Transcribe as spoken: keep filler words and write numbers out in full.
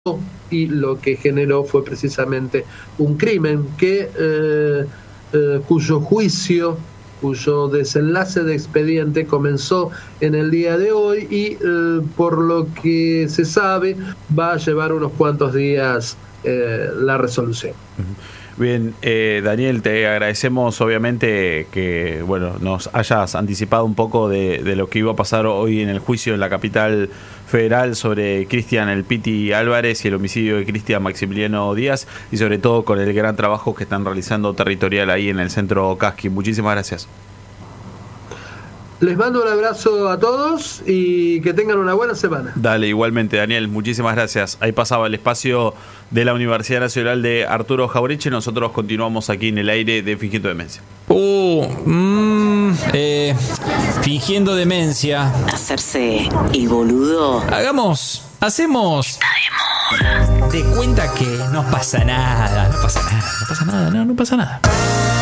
y lo que generó fue precisamente un crimen que eh, eh, cuyo juicio, cuyo desenlace de expediente comenzó en el día de hoy y eh, por lo que se sabe va a llevar unos cuantos días eh, la resolución. Bien, eh, Daniel, te agradecemos obviamente que bueno nos hayas anticipado un poco de, de lo que iba a pasar hoy en el juicio en la capital federal sobre Cristian El Piti Álvarez y el homicidio de Cristian Maximiliano Díaz, y sobre todo con el gran trabajo que están realizando territorial ahí en el centro Casqui. Muchísimas gracias. Les mando un abrazo a todos y que tengan una buena semana. Dale, igualmente, Daniel, muchísimas gracias. Ahí pasaba el espacio de la Universidad Nacional de Arturo Jauretche. Nosotros continuamos aquí en el aire de Fingiendo Demencia. Uh, mmm, eh, fingiendo demencia. Hacerse el boludo. Hagamos, hacemos. Está de moda. De cuenta que no pasa nada, no pasa nada, no pasa nada, no, no pasa nada.